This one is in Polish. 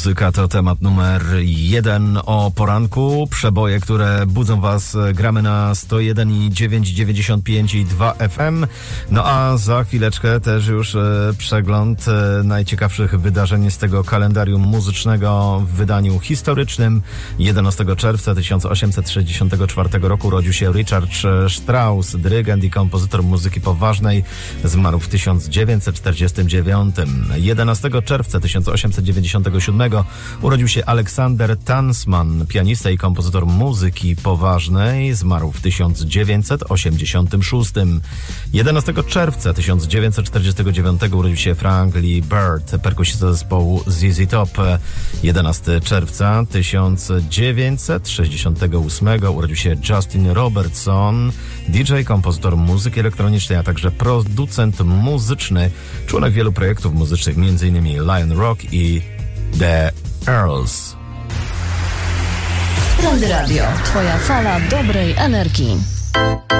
Muzyka to temat numer 1 o poranku. Przeboje, które budzą was, gramy na 101,9, 95 i 2 FM. No a za chwileczkę też już przegląd najciekawszych wydarzeń z tego kalendarium muzycznego w wydaniu historycznym. 11 czerwca 1864 roku urodził się Richard Strauss, dyrygent i kompozytor muzyki poważnej. Zmarł w 1949. 11 czerwca 1897 urodził się Aleksander Tansman, pianista i kompozytor muzyki poważnej. Zmarł w 1986. 11 czerwca 1949 urodził się Frank Lee Bird, perkusista zespołu ZZ Top. 11 czerwca 1968 urodził się Justin Robertson, DJ, kompozytor muzyki elektronicznej, a także producent muzyczny, członek wielu projektów muzycznych, m.in. Lion Rock i The Earls. Prąd Radio, twoja fala dobrej energii.